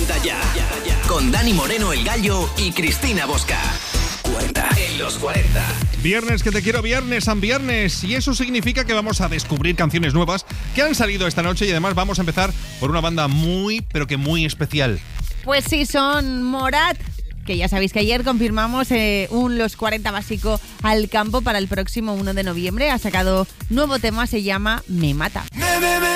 40 ya. Con Dani Moreno, el Gallo, y Cristina Bosca. 40 en los 40. Viernes, que te quiero, viernes, San Viernes. Y eso significa que vamos a descubrir canciones nuevas que han salido esta noche. Y además vamos a empezar por una banda muy, pero que muy especial. Pues sí, son Morat, que ya sabéis que ayer confirmamos un Los 40 básico al campo para el próximo 1 de noviembre. Ha sacado nuevo tema, se llama Me Mata.